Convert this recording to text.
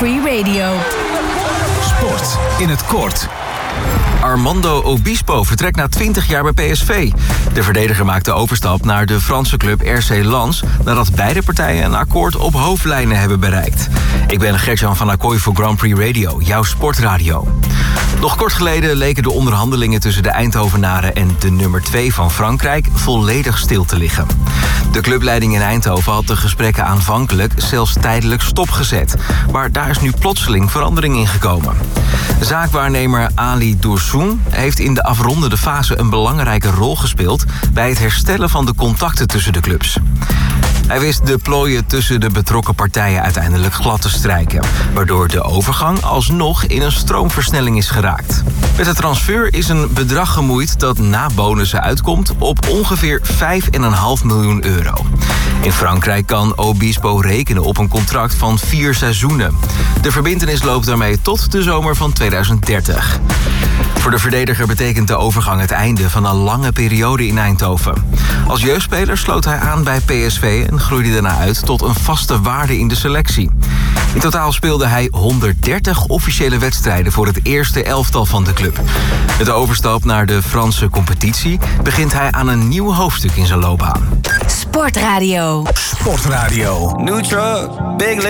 Free Radio. Sport in het kort. Armando Obispo vertrekt na 20 jaar bij PSV. De verdediger maakt de overstap naar de Franse club RC Lens, nadat beide partijen een akkoord op hoofdlijnen hebben bereikt. Ik ben Gert-Jan van Acquoy voor Grand Prix Radio, jouw sportradio. Nog kort geleden leken de onderhandelingen tussen de Eindhovenaren en de nummer 2 van Frankrijk volledig stil te liggen. De clubleiding in Eindhoven had de gesprekken aanvankelijk zelfs tijdelijk stopgezet. Maar daar is nu plotseling verandering in gekomen. Zaakwaarnemer Ali Doursoun heeft in de afrondende fase een belangrijke rol gespeeld bij het herstellen van de contacten tussen de clubs. Hij wist de plooien tussen de betrokken partijen uiteindelijk glad te strijken, waardoor de overgang alsnog in een stroomversnelling is geraakt. Met de transfer is een bedrag gemoeid dat na bonussen uitkomt op ongeveer 5,5 miljoen euro. In Frankrijk kan Obispo rekenen op een contract van 4 seizoenen. De verbintenis loopt daarmee tot de zomer van 2030. Voor de verdediger betekent de overgang het einde van een lange periode in Eindhoven. Als jeugdspeler sloot hij aan bij PSV en groeide daarna uit tot een vaste waarde in de selectie. In totaal speelde hij 130 officiële wedstrijden voor het eerste elftal van de club. Met de overstap naar de Franse competitie begint hij aan een nieuw hoofdstuk in zijn loopbaan. Sportradio. Sportradio. New truck, big